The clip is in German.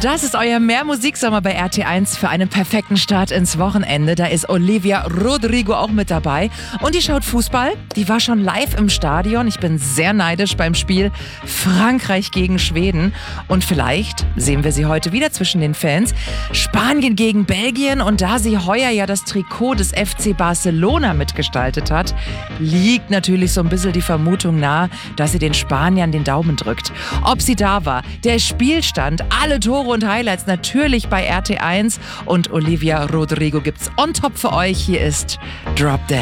Das ist euer Mehr-Musik-Sommer bei RT1 für einen perfekten Start ins Wochenende. Da ist Olivia Rodrigo auch mit dabei. Und die schaut Fußball. Die war schon live im Stadion. Ich bin sehr neidisch beim Spiel Frankreich gegen Schweden. Und vielleicht sehen wir sie heute wieder zwischen den Fans. Spanien gegen Belgien. Und da sie heuer ja das Trikot des FC Barcelona mitgestaltet hat, liegt natürlich so ein bisschen die Vermutung nahe, dass sie den Spaniern den Daumen drückt. Ob sie da war, der Spielstand, alle Tore und Highlights natürlich bei RT1 und Olivia Rodrigo gibt's on top für euch. Hier ist Drop Dead.